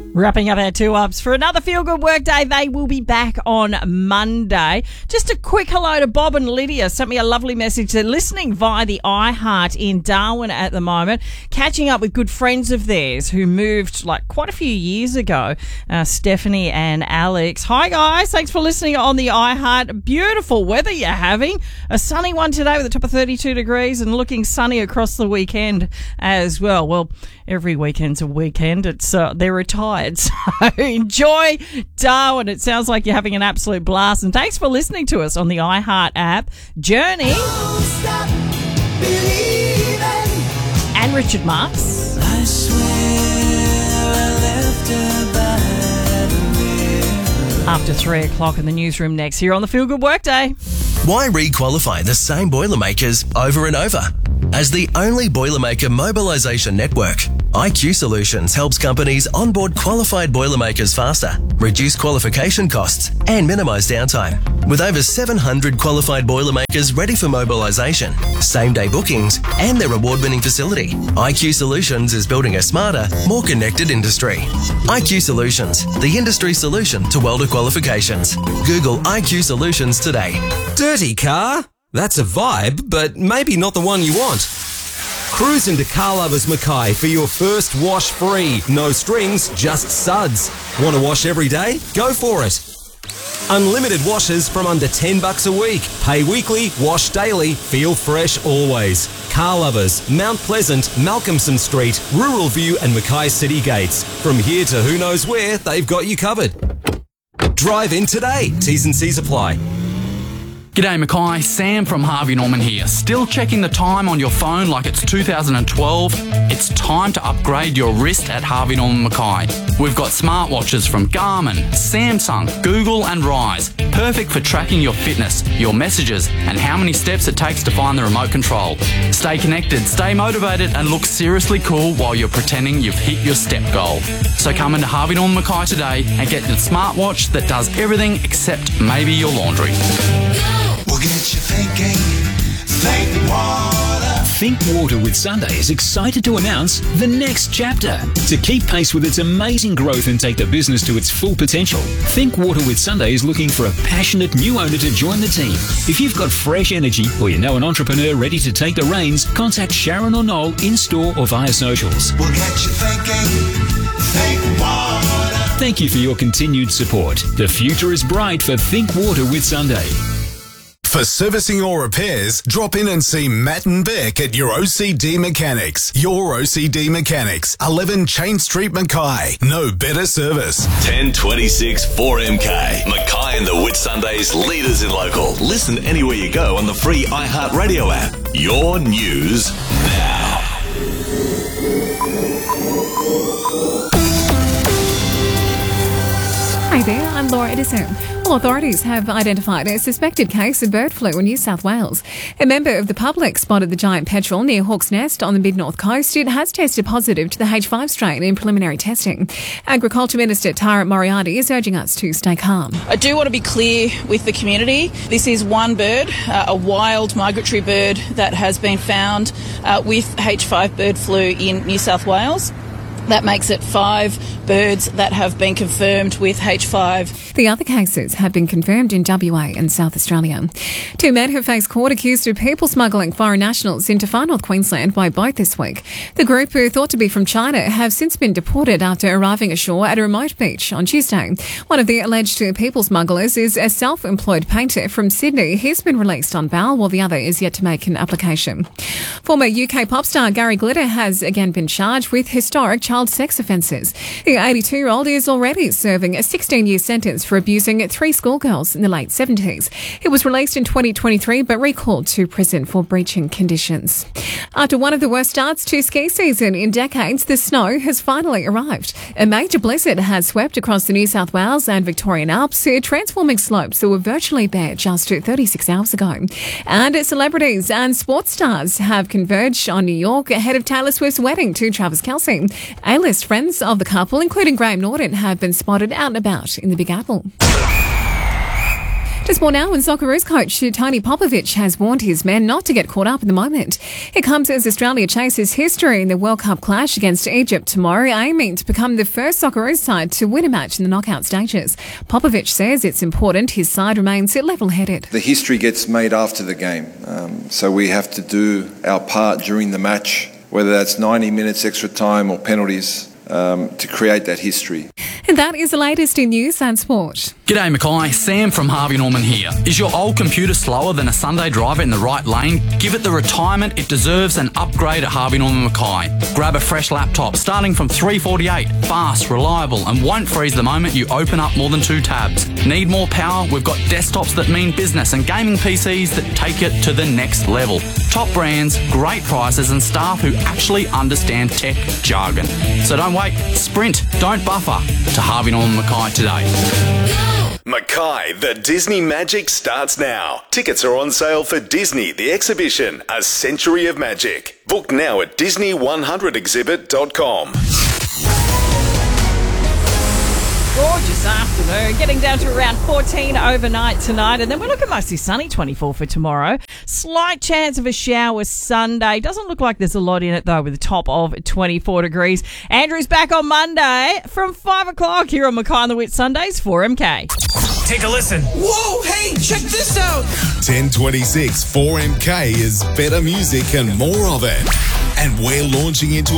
Wrapping up our two-ups for another feel-good workday. They will be back on Monday. Just a quick hello to Bob and Lydia. Sent me a lovely message. They're listening via the iHeart in Darwin at the moment, catching up with good friends of theirs who moved quite a few years ago, Stephanie and Alex. Hi, guys. Thanks for listening on the iHeart. Beautiful weather you're having. A sunny one today with a top of 32 degrees and looking sunny across the weekend as well. Well, every weekend's a weekend. It's they're retired. So enjoy Darwin. It sounds like you're having an absolute blast. And thanks for listening to us on the iHeart app. Journey and Richard Marx. I swear I left her by the river. After 3 o'clock in the newsroom next here on the Feel Good Workday. Why re-qualify the same Boilermakers over and over? As the only Boilermaker mobilisation network, IQ Solutions helps companies onboard qualified Boilermakers faster, reduce qualification costs and minimise downtime. With over 700 qualified Boilermakers ready for mobilisation, same-day bookings and their award-winning facility, IQ Solutions is building a smarter, more connected industry. IQ Solutions, the industry solution to welder qualifications. Google IQ Solutions today. Dirty car? That's a vibe, but maybe not the one you want. Cruise into Car Lovers Mackay for your first wash free. No strings, just suds. Want to wash every day? Go for it. Unlimited washes from under $10 a week. Pay weekly, wash daily, feel fresh always. Car Lovers, Mount Pleasant, Malcolmson Street, Rural View and Mackay City Gates. From here to who knows where, they've got you covered. Drive in today. T's and C's apply. G'day Mackay, Sam from Harvey Norman here. Still checking the time on your phone like it's 2012? It's time to upgrade your wrist at Harvey Norman Mackay. We've got smartwatches from Garmin, Samsung, Google and Rise. Perfect for tracking your fitness, your messages and how many steps it takes to find the remote control. Stay connected, stay motivated and look seriously cool while you're pretending you've hit your step goal. So come into Harvey Norman Mackay today and get the smartwatch that does everything except maybe your laundry. We'll get you thinking, think water. Think Water with Sunday is excited to announce the next chapter. To keep pace with its amazing growth and take the business to its full potential, Think Water with Sunday is looking for a passionate new owner to join the team. If you've got fresh energy or you know an entrepreneur ready to take the reins, contact Sharon or Noel in store or via socials. We'll get you thinking, think water. Thank you for your continued support. The future is bright for Think Water with Sunday. For servicing or repairs, drop in and see Matt and Beck at your OCD Mechanics. Your OCD Mechanics, 11 Chain Street, Mackay. No better service. 1026 4MK. Mackay and the Whitsundays, leaders in local. Listen anywhere you go on the free iHeart Radio app. Your news now. Hi there, I'm Laura Edison. Well, authorities have identified a suspected case of bird flu in New South Wales. A member of the public spotted the giant petrel near Hawke's Nest on the mid-north coast. It has tested positive to the H5 strain in preliminary testing. Agriculture Minister Tara Moriarty is urging us to stay calm. I do want to be clear with the community. This is one bird, a wild migratory bird that has been found with H5 bird flu in New South Wales. That makes it 5 birds that have been confirmed with H5. The other cases have been confirmed in WA and South Australia. 2 men have faced court accused of people smuggling foreign nationals into far north Queensland by boat this week. The group, who thought to be from China, have since been deported after arriving ashore at a remote beach on Tuesday. One of the alleged people smugglers is a self-employed painter from Sydney. He's been released on bail, while the other is yet to make an application. Former UK pop star Gary Glitter has again been charged with historic child sex offences. The 82-year-old is already serving a 16-year sentence for abusing 3 schoolgirls in the late 70s. He was released in 2023 but recalled to prison for breaching conditions. After one of the worst starts to ski season in decades, the snow has finally arrived. A major blizzard has swept across the New South Wales and Victorian Alps, transforming slopes that were virtually bare just 36 hours ago. And celebrities and sports stars have converged on New York ahead of Taylor Swift's wedding to Travis Kelce. A-list friends of the couple, including Graham Norton, have been spotted out and about in the Big Apple. To sport now, and Socceroos coach Tony Popovic has warned his men not to get caught up in the moment. It comes as Australia chases history in the World Cup clash against Egypt tomorrow, aiming to become the first Socceroos side to win a match in the knockout stages. Popovic says it's important his side remains level-headed. The history gets made after the game, so we have to do our part during the match, whether that's 90 minutes extra time or penalties, to create that history. And that is the latest in news and sport. G'day Mackay, Sam from Harvey Norman here. Is your old computer slower than a Sunday driver in the right lane? Give it the retirement it deserves and upgrade at Harvey Norman Mackay. Grab a fresh laptop starting from $348, fast, reliable and won't freeze the moment you open up more than 2 tabs. Need more power? We've got desktops that mean business and gaming PCs that take it to the next level. Top brands, great prices and staff who actually understand tech jargon. So don't wait, sprint, don't buffer to Harvey Norman Mackay today. Mackay, the Disney Magic starts now. Tickets are on sale for Disney, the exhibition, A Century of Magic. Book now at Disney100exhibit.com. Gorgeous afternoon, getting down to around 14 overnight tonight, and then we're looking mostly sunny, 24 for tomorrow. Slight chance of a shower Sunday. Doesn't look like there's a lot in it though, with a top of 24 degrees. Andrew's back on Monday from 5 o'clock here on Mackay and the Wit Sundays for MK. Take a listen. Whoa, hey, check this out. 1026 4MK is better music and more of it. And we're launching into